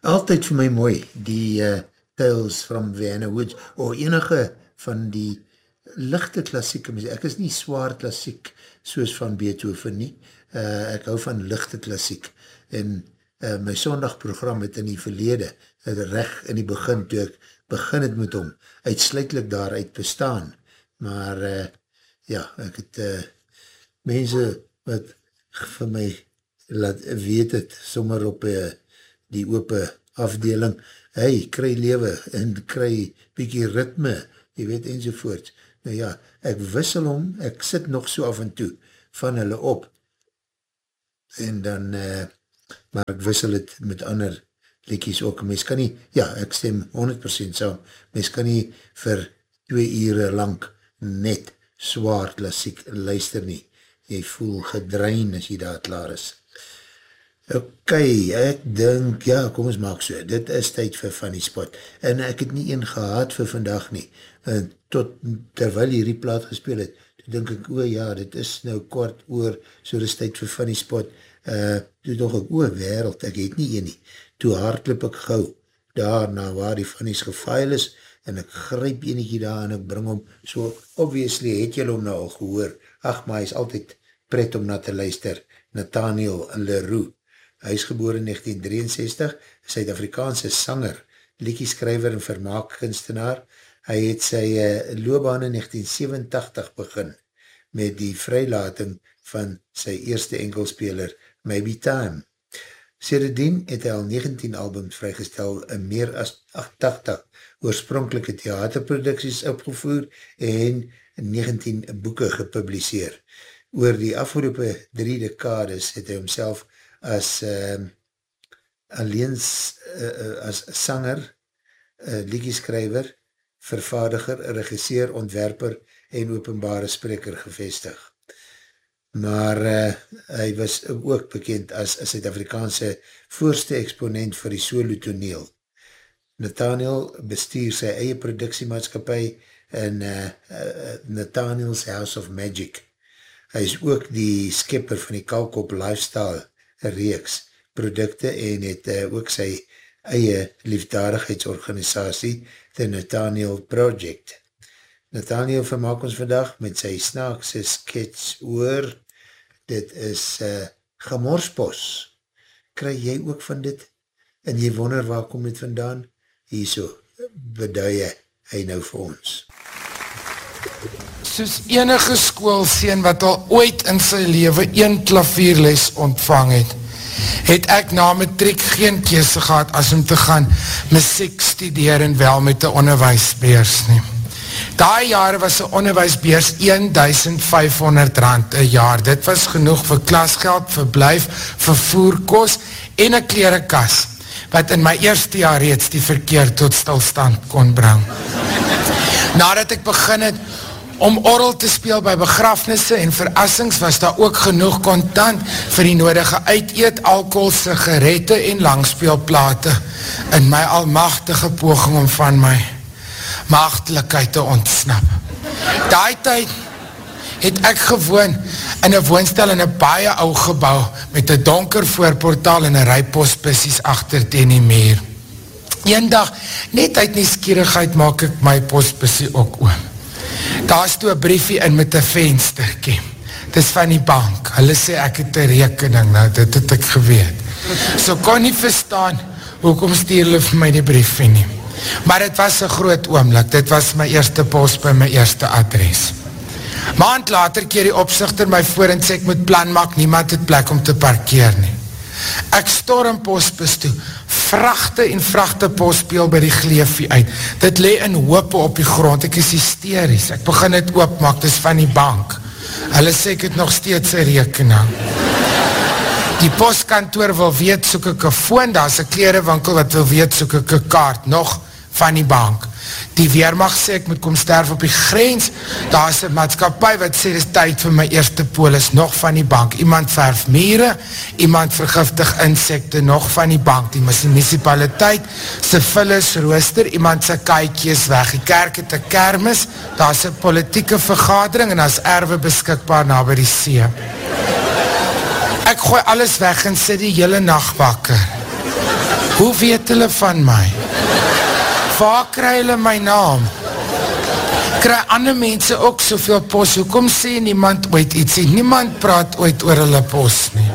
altyd vir my mooi, die Tales from Vienna Woods, of enige van die lichte klassieke muziek. Ek is nie zwaar klassiek soos van Beethoven nie. Ek hou van lichte klassiek. En my sondagprogram het in die verlede, recht in die begin, toe ek begin het met hom, uitsluitlik daaruit bestaan. Maar ja, ek het mense wat vir my laat weet het, sommer op die open afdeling, hey, kry lewe en kry bykie ritme, jy weet, enzovoorts. Nou ja, ek wissel hom, ek sit nog so af en toe van hulle op, en dan, maar ek wissel het met ander liedjies ook. Mens kan nie, ja, ek stem 100% saam, mens kan nie vir 2 ure lang net zwaar klassiek luister nie. Jy voel gedrein as jy daar klaar is. Ok, ek dink, ja, kom ons maak so, dit is tyd vir Funny Spot, en ek het nie een gehad vir vandag nie, en terwyl hierdie plaat gespeel het, toe dink ek, ja, dit is nou kwart oor, so dit is tyd vir Funny Spot, toe dog ek, wereld, ek het nie een nie, toe hardloop ek gauw, daarna waar die funnies gefile is, en ek gryp enetjie daar, en ek bring hom, so obviously het julle hom nou al gehoor, ach, maar hy is altyd pret om na te luister, Nathaniel Leroux. Hy is geboren in 1963, Suid-Afrikaanse sanger, liedjieskrywer en vermaakkunstenaar. Hy het sy loopbaan in 1987 begin, met die vrylating van sy eerste enkelspeler, Maybe Time. Sedertdien het hy al 19 albums vrygestel in meer as 80 oorspronkelike theaterproduksies opgevoer en 19 boeke gepubliseer. Oor die afgelope 3 dekades het hy homself as as sanger, liedjieskrywer, vervaardiger, regisseur, ontwerper en openbare spreker gevestig. Maar hy was ook bekend as Suid-Afrikaanse voorste exponent vir die solo toneel. Nathaniel bestuur sy eie produksiemaatskapy in Nathaniel's House of Magic. Hy is ook die skepper van die Kalkop Lifestyle reeks produkte en het ook sy eie liefdadigheidsorganisatie, The Nathaniel Project. Nathaniel vermaak ons vandag met sy snaakse skets oor, dit is Gemorspos. Kry jy ook van dit? En jy wonder waar kom dit vandaan? Hierso beduie hy nou vir ons. Soos enige skoolseun wat al ooit in sy lewe 1 klavierles ontvang het ek na matriek geen keuse gehad as om te gaan musiek studeer en wel met 'n onderwysbeurs nie. Daai jare was 'n onderwysbeurs R1500 'n jaar. Dit was genoeg vir klasgeld, verblyf, vervoer, kos en 'n klerekas, wat in my eerste jaar reeds die verkeer tot stilstand kon bring. Nadat ek begin het om orgel te speel by begrafnisse en verassings, was daar ook genoeg kontant vir die nodige uiteet, alcohol, sigarette en langspeelplate in my almagtige poging om van my maagdelikheid te ontsnap. Daai tyd het ek gewoon in 'n woonstel in 'n baie ou gebou met 'n donker voorportaal en 'n ry posbussies agter teen die muur. Eendag, net uit nuuskierigheid, maak ek my posbussie ook oom. Daar is toe 'n briefie in met 'n venstertjie. Dis van die bank. Hulle sê ek het 'n rekening, nou dit het ek geweet. So kon nie verstaan hoekom stuur hulle vir my die briefie nie. Maar dit was 'n groot oomblik. Dit was my eerste pos by my eerste adres. Maand later keer die opsigter my voor en sê ek moet plan maak, niemand het plek om te parkeer nie. Ek storm posbus toe, vragte en vragte posspeel by die gleefie uit. Dit lê in hoope op die grond, ek is hysteries. Ek begin het oopmaak, dis van die bank. Hulle sê ek het nog steeds 'n rekening. Die poskantoor wil weet, soek ek 'n foon, daar is 'n klerewinkel wat wil weet, soek ek 'n kaart, nog van die bank. Die weermag sê ek moet kom sterf op die grens, daar is 'n maatskappy wat sê dis tyd vir my eerste polis, nog van die bank. Iemand verf mure, iemand vergiftig insekte, nog van die bank. Die munisipaliteit se vullis rooster, iemand se katjie is weg. Die kerk het 'n kermis, daar is 'n politieke vergadering en daar is erwe beskikbaar naby die see. Ek gooi alles weg en sit die hele nag wakker. Hoe weet hulle van my? Waar kry hulle my naam? Kry ander mense ook soveel pos? Hoekom sê niemand ooit iets? Niemand praat ooit oor hulle pos nie.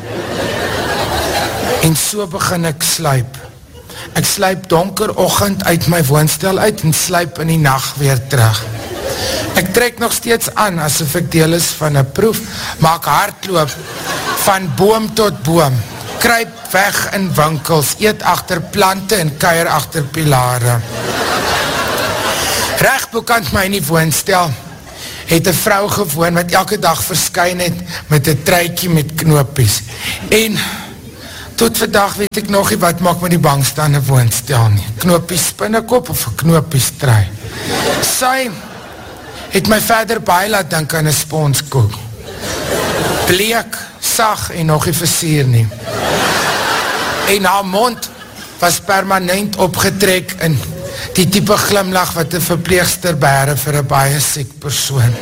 En so begin ek sluip. Ek sluip donkeroggend uit my woonstel uit en sluip in die nag weer terug. Ek trek nog steeds aan asof ek deel is van 'n proef, maar ek hardloop van boom tot boom, kruip weg in winkels, eet agter plante en kuier agter pilare. Reg bokant my in die woonstel het 'n vrou gewoon wat elke dag verskyn het met 'n truitjie met knopies. En tot vandag weet ek nog nie wat maak met die bankstaande woonstel nie. Knopies spinnekop of 'n knopies trui. Sy het my verder baie laat dink aan 'n sponskoek. Bleek, sag en nog nie versier nie. En haar mond was permanent opgetrek in die type glimlag wat 'n verpleegster bære vir 'n baie siek persoon.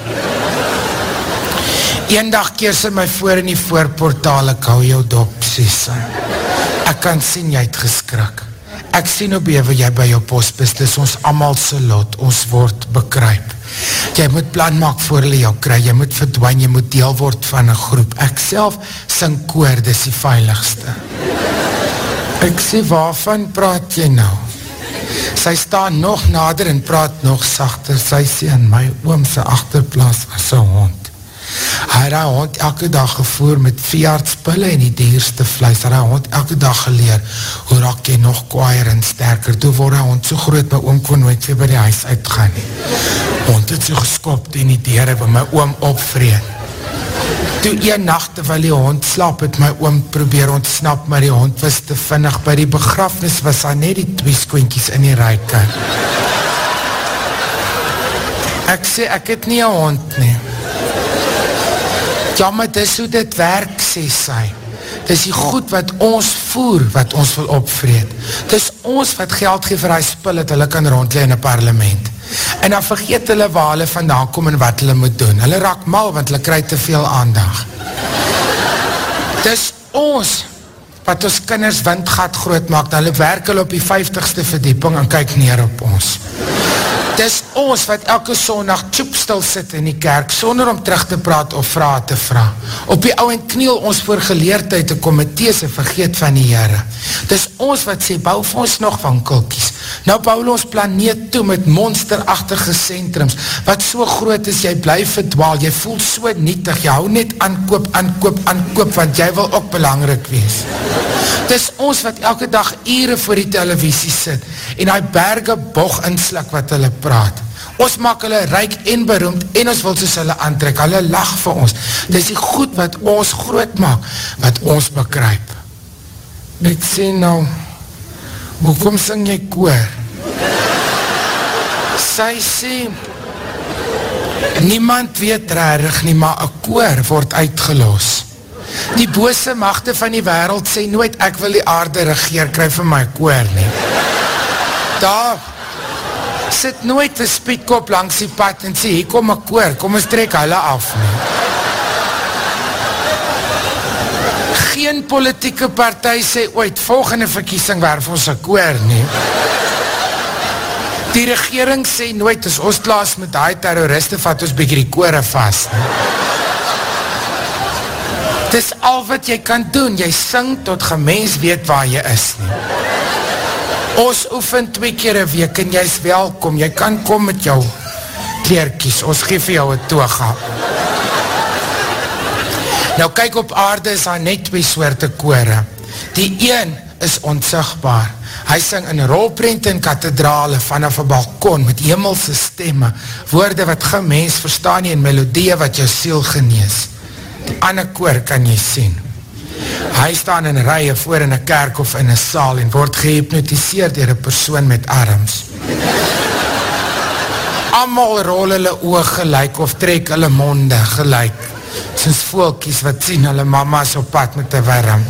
Eendag keer sy my voor in die voorportaal, ek hou jou dop, sê sy. Ek kan sien jy het geskrik. Ek sien hoe bewe jy by jou posbus, dis ons almal se lot, ons word bekruip. Jy moet plan maak voor hulle jou kry, jy moet verdwyn, jy moet deel word van 'n groep. Ek self sing koor, dis die veiligste. Ek sê, waarvan praat jy nou? Sy staan nog nader en praat nog sagter. Sy sê, in my oom se agterplaas was 'n hond. Hy het die hond elke dag gevoer met veeartspille en die dierste vleis. Hy het die hond elke dag geleer, hoe raak jy nog kwaaier en sterker. Toe word die hond so groot, my oom kon nooit weer by die huis uitgaan nie. Hond het so geskop en die deure wil my oom opvreed. Toe een nacht terwyl die hond slaap, het my oom probeer ontsnap, maar die hond was te vinnig. By die begrafnis was daar net die 2 skoentjies in die ryker. Ek sê, ek het nie 'n hond nie. Ja, maar dis hoe dit werk, sê sy. Dis die goed wat ons voer, wat ons wil opvreed. Dis ons wat geld gee vir die spul, dat hulle kan rondlee in 'n parlement. En dan vergeet hulle waar hulle vandaan kom en wat hulle moet doen. Hulle raak mal, want hulle kry te veel aandag. Dis ons wat ons kinders windgat groot maak, dan hulle werk hulle op die 50ste verdieping en kyk neer op ons. Dis ons wat elke sondag tjoepstil sit in die kerk, sonder om terug te praat of vrae te vra. Op die ouend kniel ons voor geleerdheid te komitees en vergeet van die Here. Dis ons wat sê, bou vir ons nog winkeltjies. Nou bou ons planeet toe met monsterachtige sentrums, wat so groot is, jy bly verdwaal, jy voel so nietig, jy hou net aankoop, want jy wil ook belangrik wees. Dis ons wat elke dag ure voor die televisie sit, en die berge bog insluk wat hulle praat. Ons maak hulle ryk en beroemd, en ons wil soos hulle aantrek, hulle lag vir ons. Dis die goed wat ons groot maak, wat ons bekruip. Ek sê nou, hoekom sing jy koor? Sy sê, niemand weet rarig nie, maar 'n koor word uitgelos. Die bose magte van die wêreld sê nooit, ek wil die aarde regeer, kry vir my koor nie. Daar sit nooit 'n spietkop langs die pad en sê, hier kom 'n koor, kom ons trek hulle af nie. Geen politieke party sê ooit, volgende verkiesing werf ons 'n koor nie. Die regering sê nooit, as ons klaas met die terroriste, vat ons bietjie die kore vas nie. Dis al wat jy kan doen, jy sing tot gemens weet waar jy is nie. Ons oefen 2 keer 'n week en jy is welkom, jy kan kom met jou kleertjies, ons gee vir jou 'n toga. Nou kyk, op aarde is daar net 2 soorte kore. Die een is onsigbaar. Hy sing in rolprente en kathedrale vanaf 'n balkon met hemelse stemme, woorde wat geen mens verstaan nie en melodieë wat jou siel genees. Die ander koor kan jy sien. Hy staan in rye voor in 'n kerk of in 'n saal en word gehypnotiseer deur 'n persoon met arms. Almal rol hulle oë gelyk of trek hulle monde gelyk, soos voeltjies wat sien hulle mama's op pad met 'n wurm.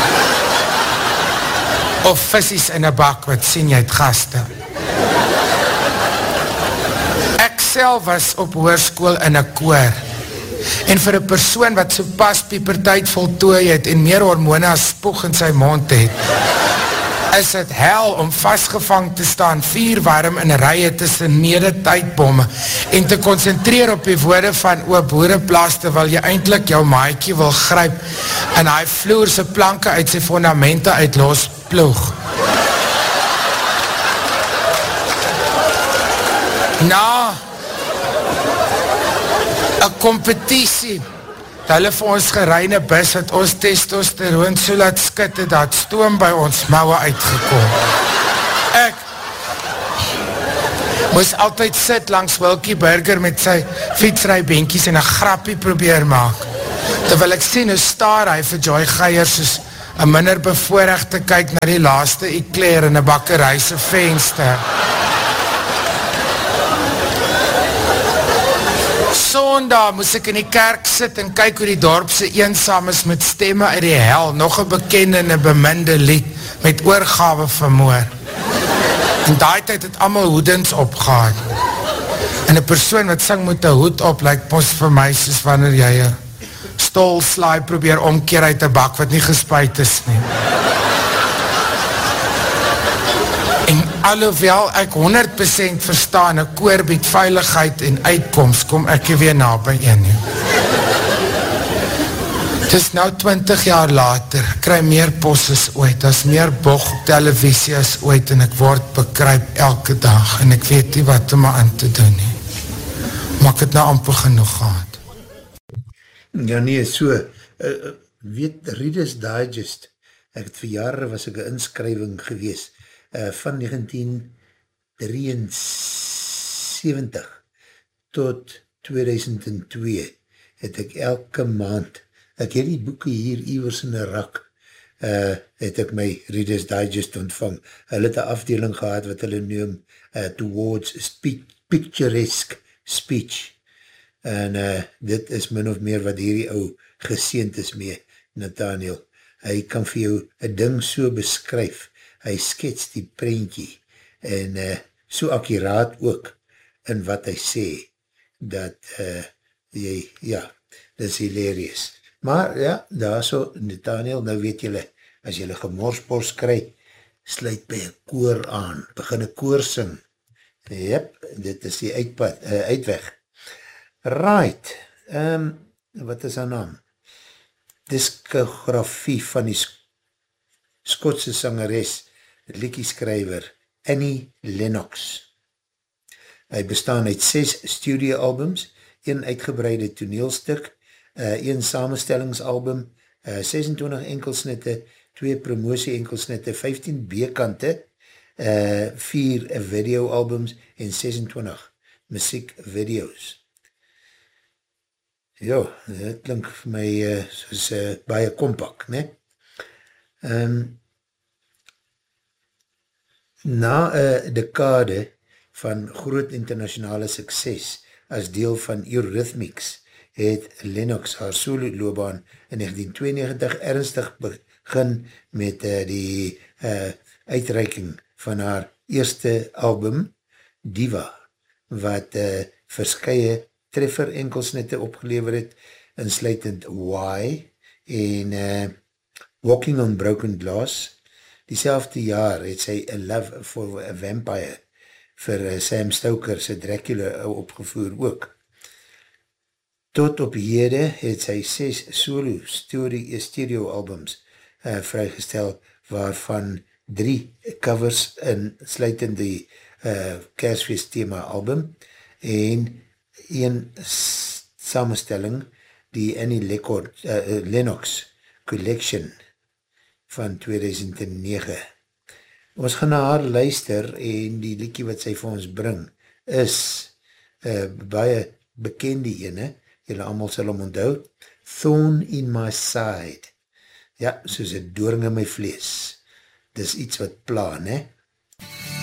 Of vissies in 'n bak wat sien jy het gaste. Ek self was op hoërskool in 'n koor. En vir 'n persoon wat so pas puberteit voltooi het en meer hormone as spoeg in sy mond het, is het hel om vastgevang te staan, vuurwarm in rye tussen medetydbomme en te concentreer op die woorde van oop boereplaas terwyl jy eintlik jou maatjie wil gryp en hy vloerse planke uit sy fondamente uitlos ploeg. Na 'n kompetisie hulle vir ons gereine bus het ons testosteroon so laat skitte dat stoom by ons mouwe uitgekom. Ek moes altyd sit langs Wilkie Burger met sy fietsrybenkies en 'n grappie probeer maak. Terwyl ek sien hoe staar hy vir Joy Geier soos 'n minder bevoorregte kyk na die laaste eclair in 'n bakkery se venster. Sondag moes ek in die kerk sit en kyk hoe die dorpse eensames met stemme uit die hel nog 'n bekende en 'n beminde lied met oorgawe vermoor. En daai tyd het almal hoedens opgehad. En 'n persoon wat sing met 'n hoed op lyk mos vir my soos wanneer jy 'n stolslaai probeer omkeer uit 'n bak wat nie gespuit is nie. En alhoewel ek 100% verstaan, 'n koor bied veiligheid en uitkoms, kom ek weer na by een nie. Het is nou 20 jaar later, kry meer pos as ooit, as meer bog op televisie as ooit, en ek word bekruip elke dag, en ek weet nie wat om aan te doen nie. Maar ek het nou amper genoeg gehad. Ja nee, so, weet, Reader's Digest, ek het vir jare was ek 'n inskrywing gewees, van 1973 tot 2002 het ek elke maand, ek het die boeke hier iewers in 'n rak, het ek my Reader's Digest ontvang. Hulle het 'n afdeling gehad wat hulle noem Towards Picturesque Speech. En dit is min of meer wat hierdie ou geseend is mee, Nathaniel. Hy kan vir jou 'n ding so beskryf, hy skets die prentjie en so akkuraat ook in wat hy sê, dat jy, ja, dit is hilarious. Maar ja, daar so, Nathaniel, nou weet julle, as julle gemorspos kry, sluit by 'n koor aan, begin 'n koor sing. Jep, dit is die uitweg. Right, wat is haar naam? Diskografie van die Skotse sangeres, liedjieskrywer Annie Lennox. Hy bestaan uit 6 studioalbums, 1 uitgebreide toneelstuk, 1 samenstellingsalbum, 26 enkelsnitte, 2 promosie enkelsnitte, 15 B-kante, 4 videoalbums en 26 muziekvideo's. Jo, dit klink vir my soos baie kompak, ne? Na 'n dekade van groot internasionale sukses as deel van Eurythmics het Lennox haar solo loopbaan in 1992 ernstig begin met die uitreiking van haar eerste album Diva, wat verskeie treffer enkelsnitte opgelewer het, insluitend Why en Walking on Broken Glass. Dieselfde jaar het sy A Love for a Vampire vir Sam Stoker sy Dracula opgevoer ook. Tot op hede het sy 6 solo stereo albums vrygestel, waarvan 3 covers insluitend die Kersfeest thema album en 1 samenstelling, die Annie Lennox Collection van 2009. Ons gaan na haar luister en die liedjie wat sy vir ons bring is baie bekende ene, julle allemaal sal hom onthou, Thorn in my side. Ja, soos 'n doring in my vlees. Dis iets wat pla, ne?